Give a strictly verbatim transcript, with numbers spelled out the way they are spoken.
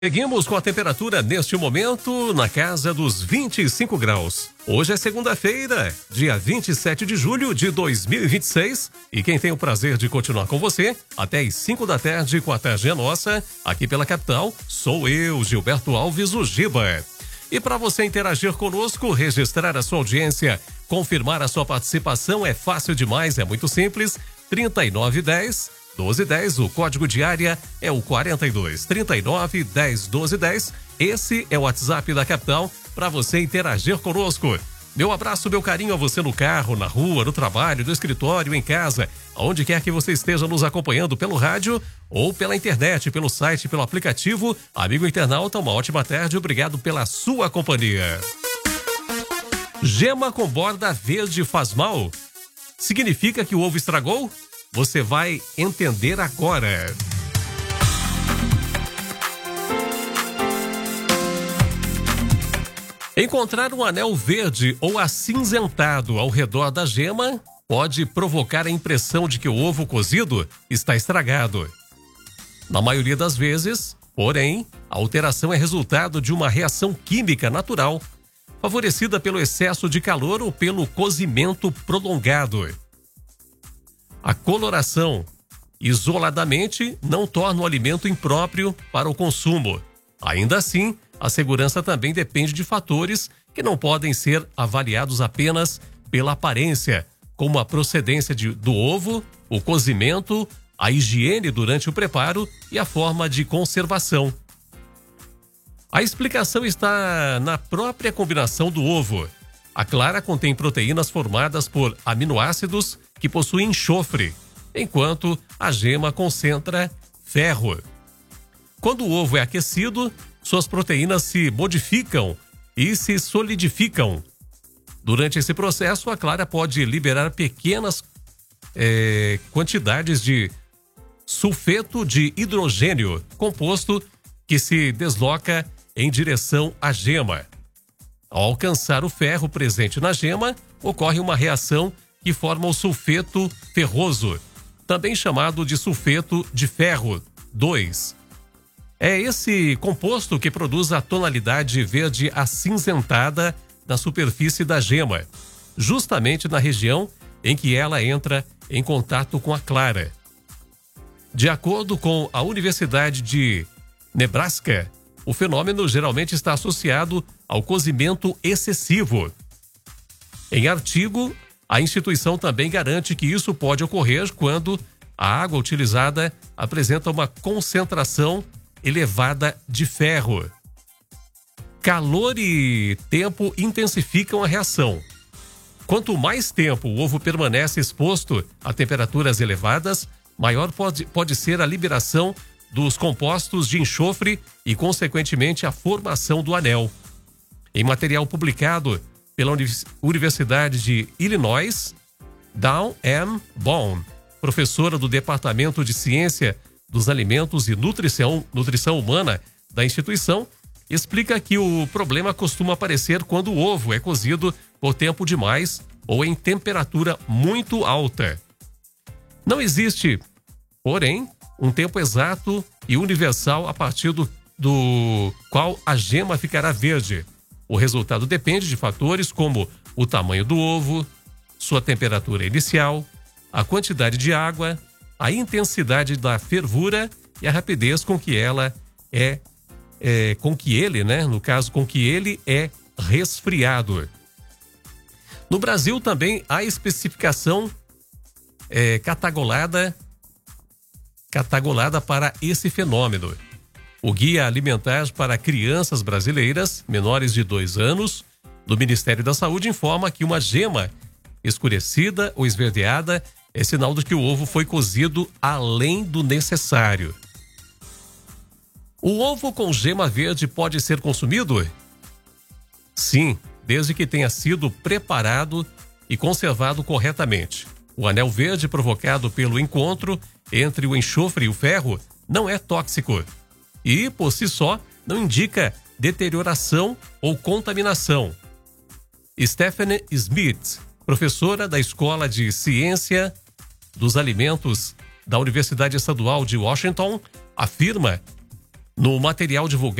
Seguimos com a temperatura neste momento na casa dos vinte e cinco graus. Hoje é segunda-feira, dia vinte e sete de julho de dois mil e vinte e seis. E quem tem o prazer de continuar com você até as cinco da tarde com a Tarde é Nossa, aqui pela capital, sou eu, Gilberto Alves, o Giba. E para você interagir conosco, registrar a sua audiência, confirmar a sua participação é fácil demais, é muito simples. trinta e nove dez, doze dez, o código de área é o quarenta e dois, trinta e nove, dez, doze, dez. Esse é o WhatsApp da capital para você interagir conosco. Meu abraço, meu carinho a você no carro, na rua, no trabalho, no escritório, em casa, aonde quer que você esteja nos acompanhando pelo rádio ou pela internet, pelo site, pelo aplicativo. Amigo internauta, uma ótima tarde, obrigado pela sua companhia. Gema com borda verde faz mal? Significa que o ovo estragou? Você vai entender agora. Encontrar um anel verde ou acinzentado ao redor da gema pode provocar a impressão de que o ovo cozido está estragado. Na maioria das vezes, porém, a alteração é resultado de uma reação química natural, favorecida pelo excesso de calor ou pelo cozimento prolongado. A coloração, isoladamente, não torna o alimento impróprio para o consumo. Ainda assim, a segurança também depende de fatores que não podem ser avaliados apenas pela aparência, como a procedência de, do ovo, o cozimento, a higiene durante o preparo e a forma de conservação. A explicação está na própria combinação do ovo. A clara contém proteínas formadas por aminoácidos que possuem enxofre, enquanto a gema concentra ferro. Quando o ovo é aquecido, suas proteínas se modificam e se solidificam. Durante esse processo, a clara pode liberar pequenas é, quantidades de sulfeto de hidrogênio, composto que se desloca em direção à gema. Ao alcançar o ferro presente na gema, ocorre uma reação que forma o sulfeto ferroso, também chamado de sulfeto de ferro dois. É esse composto que produz a tonalidade verde acinzentada na superfície da gema, justamente na região em que ela entra em contato com a clara. De acordo com a Universidade de Nebraska, o fenômeno geralmente está associado ao cozimento excessivo. Em artigo, a instituição também garante que isso pode ocorrer quando a água utilizada apresenta uma concentração elevada de ferro. Calor e tempo intensificam a reação. Quanto mais tempo o ovo permanece exposto a temperaturas elevadas, maior pode, pode ser a liberação dos compostos de enxofre e, consequentemente, a formação do anel. Em material publicado pela Universidade de Illinois, Dawn M. Bone, professora do Departamento de Ciência dos Alimentos e Nutrição, Nutrição Humana da instituição, explica que o problema costuma aparecer quando o ovo é cozido por tempo demais ou em temperatura muito alta. Não existe, porém, um tempo exato e universal a partir do, do qual a gema ficará verde. O resultado depende de fatores como o tamanho do ovo, sua temperatura inicial, a quantidade de água, a intensidade da fervura e a rapidez com que ela é, é com que ele, né, no caso, com que ele é resfriado. No Brasil também há especificação é, catagolada, catagolada para esse fenômeno. O Guia Alimentar para Crianças Brasileiras menores de dois anos do Ministério da Saúde informa que uma gema escurecida ou esverdeada é sinal de que o ovo foi cozido além do necessário. O ovo com gema verde pode ser consumido? Sim, desde que tenha sido preparado e conservado corretamente. O anel verde provocado pelo encontro entre o enxofre e o ferro não é tóxico e, por si só, não indica deterioração ou contaminação. Stephanie Smith, professora da Escola de Ciência dos Alimentos da Universidade Estadual de Washington, afirma No material divulgado